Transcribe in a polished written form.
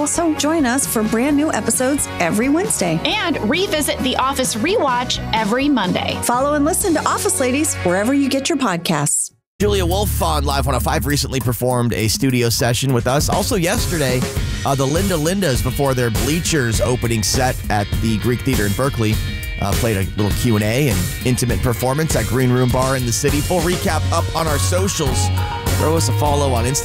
schedule, so join us for brand new episodes every Wednesday. And revisit The Office Rewatch every Monday. Follow and listen to Office Ladies wherever you get your podcasts. Julia Wolf on Live 105 recently performed a studio session with us. Also yesterday, the Linda Lindas, before their Bleachers opening set at the Greek Theater in Berkeley, played a little Q&A and intimate performance at Green Room Bar in the city. Full recap up on our socials. Throw us a follow on Instagram.